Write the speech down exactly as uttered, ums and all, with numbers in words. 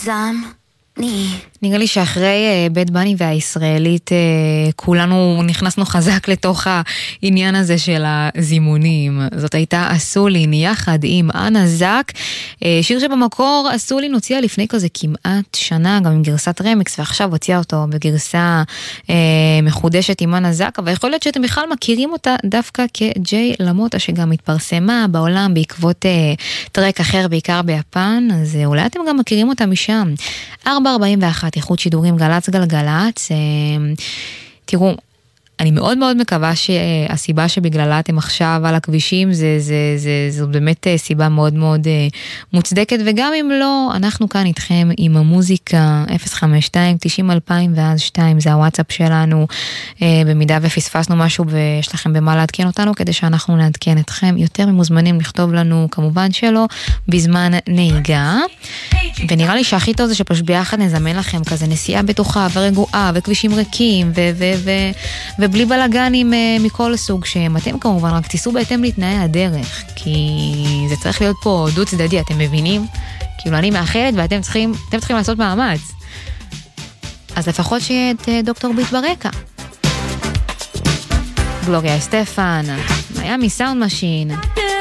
זמני. נראה לי שאחרי בית בני והישראלית כולנו נכנסנו חזק לתוך העניין הזה של הזימונים. זאת הייתה אסולין יחד עם אנה זק, שיר שבמקור אסולין הוציאה לפני כזה כמעט שנה, גם עם גרסת רמיקס, ועכשיו הוציאה אותו בגרסה מחודשת עם אנה זק, אבל יכול להיות שאתם בכלל מכירים אותה דווקא כג'יי למוטה, שגם התפרסמה בעולם בעקבות טרק אחר, בעיקר ביפן, אז אולי אתם גם מכירים אותה משם. ארבע ארבעים ואחת, איכות שידורים גלץ גלגלץ. תראו, אני מאוד מאוד מקווה שהסיבה שבגללה אתם עכשיו על הכבישים, זה, זה, זה, זו באמת סיבה מאוד מאוד מוצדקת, וגם אם לא, אנחנו כאן איתכם עם המוזיקה, אפס חמש שתיים תשעים אלפיים ואז שתיים, זה הוואטסאפ שלנו, במידה ופספסנו משהו ויש לכם במה לעדכן אותנו, כדי שאנחנו נעדכן אתכם, יותר ממוזמנים לכתוב לנו, כמובן שלא, בזמן נהיגה, ונראה לי שהכי טוב זה שפשוט ביחד נזמן לכם כזה נסיעה בטוחה ורגועה, וכבישים ריקים, ו... ו, ו ובלי בלגנים מכל סוג שהם. אתם כמובן רק תיסעו בהתאם לתנאי הדרך, כי זה צריך להיות פה דו צדדי, אתם מבינים? כאילו אני מאחלת ואתם צריכים, אתם צריכים לעשות מאמץ. אז לפחות שיהיה את דוקטור ביט ברקע. גלוריה סטפן, מיאמי סאונד משין.